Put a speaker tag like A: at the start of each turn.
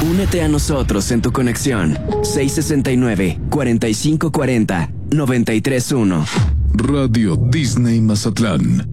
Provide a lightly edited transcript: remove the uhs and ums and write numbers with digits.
A: Únete a nosotros en tu conexión 669-4540-931.
B: Radio Disney Mazatlán.